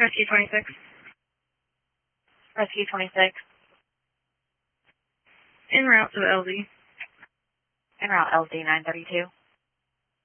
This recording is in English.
Rescue 26. Rescue 26. En route to LZ. En route LZ 932.